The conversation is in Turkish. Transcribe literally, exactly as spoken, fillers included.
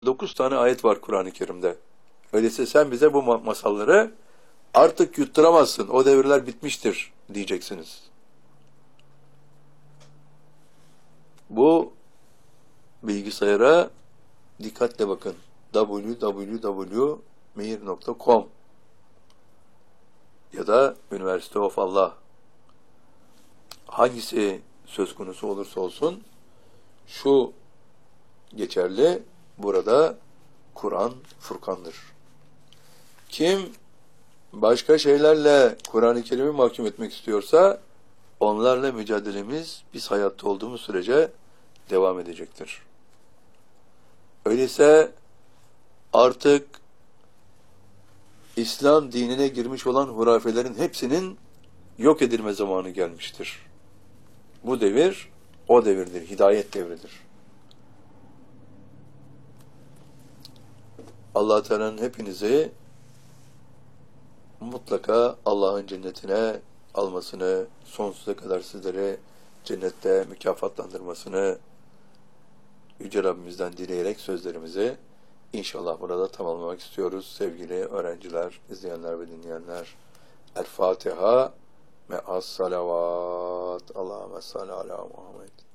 Dokuz tane ayet var Kur'an-ı Kerim'de. Öyleyse sen bize bu masalları artık yutturamazsın. O devirler bitmiştir diyeceksiniz. Bu bilgisayara dikkatle bakın. double-u double-u double-u nokta meir nokta com ya da University of Allah. Hangisi söz konusu olursa olsun şu geçerli: burada Kur'an Furkan'dır. Kim başka şeylerle Kur'an-ı Kerim'i mahkum etmek istiyorsa onlarla mücadelemiz biz hayatta olduğumuz sürece devam edecektir. Öyleyse artık İslam dinine girmiş olan hurafelerin hepsinin yok edilme zamanı gelmiştir. Bu devir o devirdir, hidayet devridir. Allah Teala'nın hepinizi mutlaka Allah'ın cennetine almasını, sonsuza kadar sizleri cennette mükafatlandırmasını Yüce Rabbimizden dileyerek sözlerimizi inşallah burada tamamlamak istiyoruz. Sevgili öğrenciler, izleyenler ve dinleyenler, El Fatiha me'as salavat. Allahümme salli ala Muhammed.